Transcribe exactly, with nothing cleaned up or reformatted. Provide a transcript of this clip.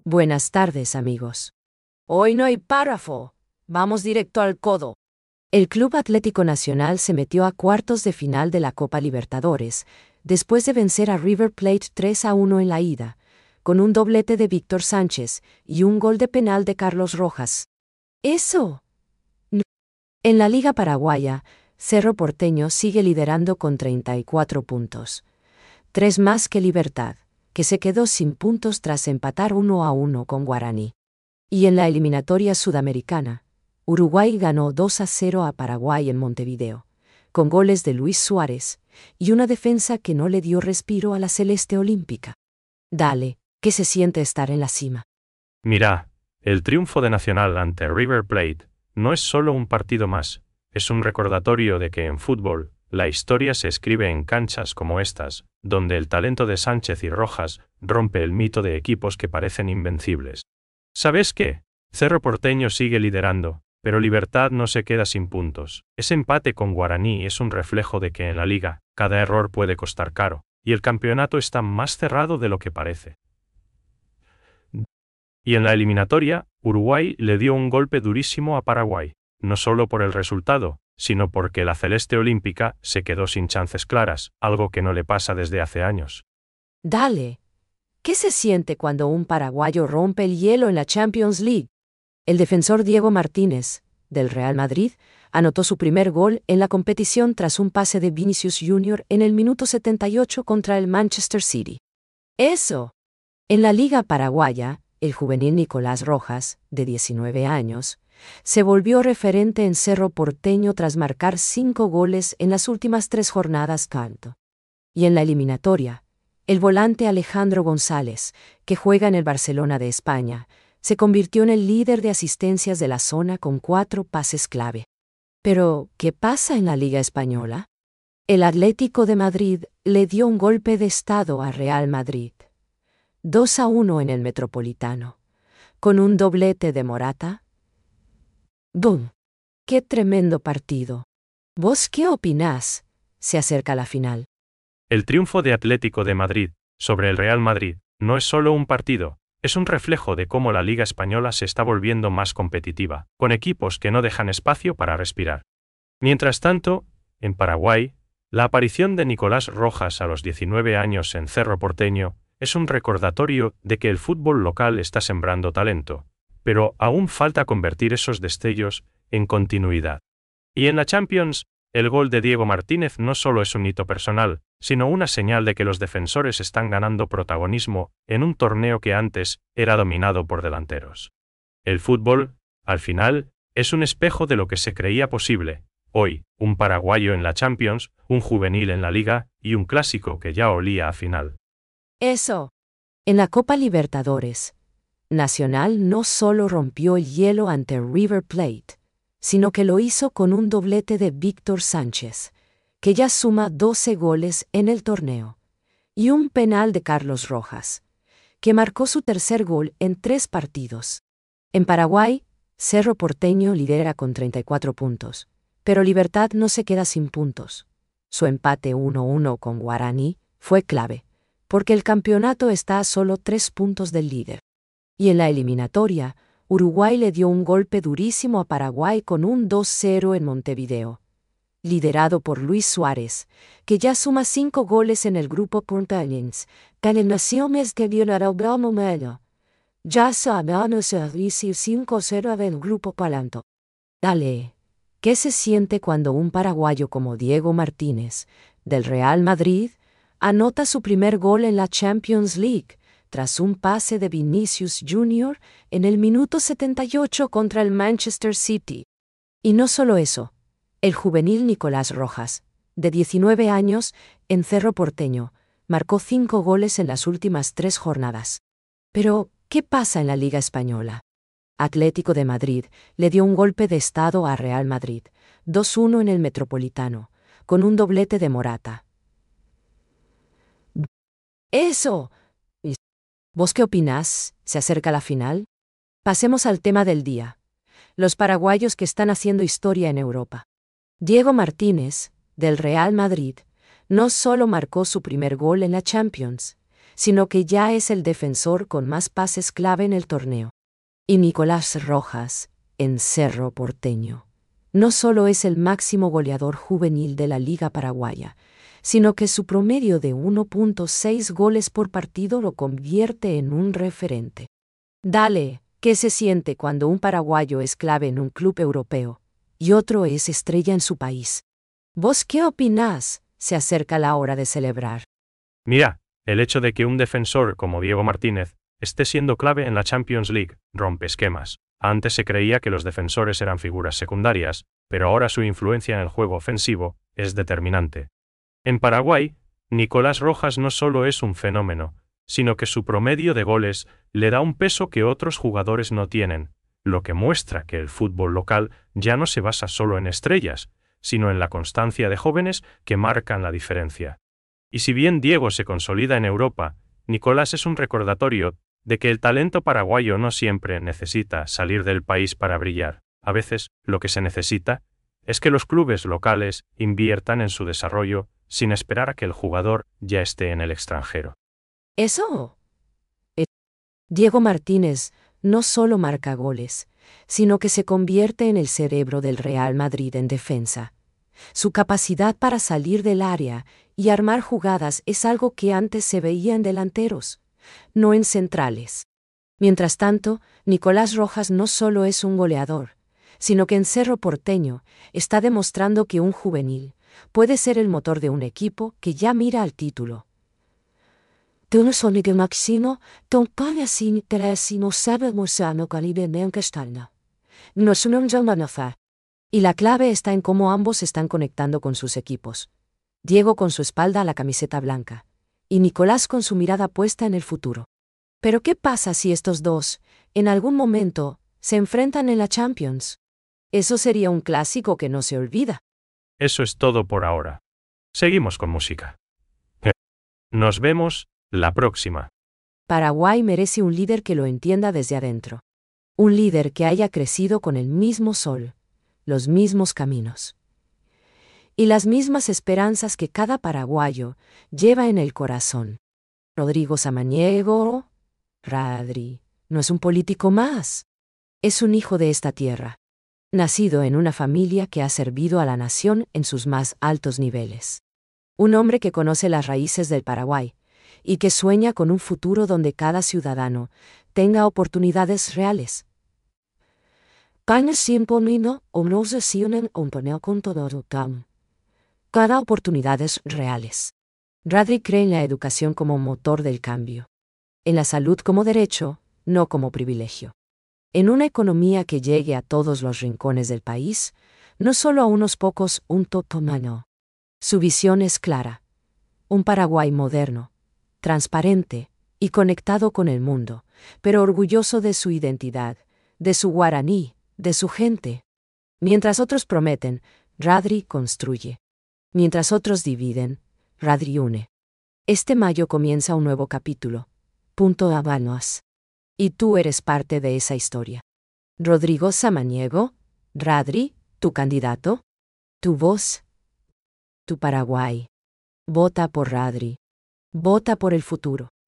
Buenas tardes, amigos. Hoy no hay párrafo. Vamos directo al codo. El Club Atlético Nacional se metió a cuartos de final de la Copa Libertadores, después de vencer a River Plate tres a uno en la ida, con un doblete de Víctor Sánchez y un gol de penal de Carlos Rojas. ¡Eso! No. En la Liga Paraguaya, Cerro Porteño sigue liderando con treinta y cuatro puntos. Tres más que Libertad, que se quedó sin puntos tras empatar uno a uno con Guaraní. Y en la eliminatoria sudamericana, Uruguay ganó dos a cero a Paraguay en Montevideo, con goles de Luis Suárez y una defensa que no le dio respiro a la Celeste Olímpica. Dale, ¿qué se siente estar en la cima? Mirá, el triunfo de Nacional ante River Plate no es solo un partido más, es un recordatorio de que en fútbol, la historia se escribe en canchas como estas, donde el talento de Sánchez y Rojas rompe el mito de equipos que parecen invencibles. ¿Sabes qué? Cerro Porteño sigue liderando, pero Libertad no se queda sin puntos. Ese empate con Guaraní es un reflejo de que en la liga, cada error puede costar caro, y el campeonato está más cerrado de lo que parece. Y en la eliminatoria, Uruguay le dio un golpe durísimo a Paraguay, no solo por el resultado, sino porque la Celeste Olímpica se quedó sin chances claras, algo que no le pasa desde hace años. Dale, ¿qué se siente cuando un paraguayo rompe el hielo en la Champions League? El defensor Diego Martínez, del Real Madrid, anotó su primer gol en la competición tras un pase de Vinicius Junior en el minuto setenta y ocho contra el Manchester City. ¡Eso! En la Liga Paraguaya, el juvenil Nicolás Rojas, de diecinueve años, se volvió referente en Cerro Porteño tras marcar cinco goles en las últimas tres jornadas canto. Y en la eliminatoria, el volante Alejandro González, que juega en el Barcelona de España, se convirtió en el líder de asistencias de la zona con cuatro pases clave. Pero, ¿qué pasa en la Liga Española? El Atlético de Madrid le dio un golpe de estado a Real Madrid. dos a uno en el Metropolitano, con un doblete de Morata. ¡Bum! ¡Qué tremendo partido! ¿Vos qué opinás? Se acerca la final. El triunfo de Atlético de Madrid sobre el Real Madrid no es solo un partido, es un reflejo de cómo la Liga Española se está volviendo más competitiva, con equipos que no dejan espacio para respirar. Mientras tanto, en Paraguay, la aparición de Nicolás Rojas a los diecinueve años en Cerro Porteño es un recordatorio de que el fútbol local está sembrando talento, pero aún falta convertir esos destellos en continuidad. Y en la Champions, el gol de Diego Martínez no solo es un hito personal, sino una señal de que los defensores están ganando protagonismo en un torneo que antes era dominado por delanteros. El fútbol, al final, es un espejo de lo que se creía posible. Hoy, un paraguayo en la Champions, un juvenil en la Liga y un clásico que ya olía a final. Eso. En la Copa Libertadores, Nacional no solo rompió el hielo ante River Plate, sino que lo hizo con un doblete de Víctor Sánchez, que ya suma doce goles en el torneo, y un penal de Carlos Rojas, que marcó su tercer gol en tres partidos. En Paraguay, Cerro Porteño lidera con treinta y cuatro puntos, pero Libertad no se queda sin puntos. Su empate uno a uno con Guaraní fue clave, porque el campeonato está a solo tres puntos del líder. Y en la eliminatoria, Uruguay le dio un golpe durísimo a Paraguay con un dos cero en Montevideo, liderado por Luis Suárez, que ya suma cinco goles en el grupo Porteñense, que le naciones que violó el momento. Ya sabemos servicio cinco cero del grupo Palanto. Dale, ¿qué se siente cuando un paraguayo como Diego Martínez, del Real Madrid, anota su primer gol en la Champions League, tras un pase de Vinicius Junior en el minuto setenta y ocho contra el Manchester City? Y no solo eso, el juvenil Nicolás Rojas, de diecinueve años, en Cerro Porteño, marcó cinco goles en las últimas tres jornadas. Pero, ¿qué pasa en la Liga Española? Atlético de Madrid le dio un golpe de estado a Real Madrid, dos a uno en el Metropolitano, con un doblete de Morata. ¡Eso! ¿Vos qué opinás? ¿Se acerca la final? Pasemos al tema del día. Los paraguayos que están haciendo historia en Europa. Diego Martínez, del Real Madrid, no solo marcó su primer gol en la Champions, sino que ya es el defensor con más pases clave en el torneo. Y Nicolás Rojas, en Cerro Porteño, no solo es el máximo goleador juvenil de la Liga Paraguaya, sino que su promedio de uno punto seis goles por partido lo convierte en un referente. Dale, ¿qué se siente cuando un paraguayo es clave en un club europeo y otro es estrella en su país? ¿Vos qué opinás? Se acerca la hora de celebrar. Mira, el hecho de que un defensor como Diego Martínez esté siendo clave en la Champions League rompe esquemas. Antes se creía que los defensores eran figuras secundarias, pero ahora su influencia en el juego ofensivo es determinante. En Paraguay, Nicolás Rojas no solo es un fenómeno, sino que su promedio de goles le da un peso que otros jugadores no tienen, lo que muestra que el fútbol local ya no se basa solo en estrellas, sino en la constancia de jóvenes que marcan la diferencia. Y si bien Diego se consolida en Europa, Nicolás es un recordatorio de que el talento paraguayo no siempre necesita salir del país para brillar. A veces, lo que se necesita es que los clubes locales inviertan en su desarrollo sin esperar a que el jugador ya esté en el extranjero. Eso. Diego Martínez no solo marca goles, sino que se convierte en el cerebro del Real Madrid en defensa. Su capacidad para salir del área y armar jugadas es algo que antes se veía en delanteros, no en centrales. Mientras tanto, Nicolás Rojas no solo es un goleador, sino que en Cerro Porteño está demostrando que un juvenil puede ser el motor de un equipo que ya mira al título. Toen sonige Maximo, ton paga sin teresimo sabe mosano calibe mencastana. No sunon jamanoza. Y la clave está en cómo ambos están conectando con sus equipos. Diego con su espalda a la camiseta blanca, y Nicolás con su mirada puesta en el futuro. Pero ¿qué pasa si estos dos, en algún momento, se enfrentan en la Champions? Eso sería un clásico que no se olvida. Eso es todo por ahora. Seguimos con música. Nos vemos la próxima. Paraguay merece un líder que lo entienda desde adentro. Un líder que haya crecido con el mismo sol, los mismos caminos y las mismas esperanzas que cada paraguayo lleva en el corazón. Rodrigo Samaniego, Radri, no es un político más. Es un hijo de esta tierra, nacido en una familia que ha servido a la nación en sus más altos niveles. Un hombre que conoce las raíces del Paraguay y que sueña con un futuro donde cada ciudadano tenga oportunidades reales. Cada oportunidades reales. Radri cree en la educación como motor del cambio. En la salud como derecho, no como privilegio. En una economía que llegue a todos los rincones del país, no solo a unos pocos, un totomano. Su visión es clara. Un Paraguay moderno, transparente y conectado con el mundo, pero orgulloso de su identidad, de su guaraní, de su gente. Mientras otros prometen, Radri construye. Mientras otros dividen, Radri une. Este mayo comienza un nuevo capítulo. Punto Habanos. Y tú eres parte de esa historia. Rodrigo Samaniego, Radri, tu candidato, tu voz, tu Paraguay. Vota por Radri. Vota por el futuro.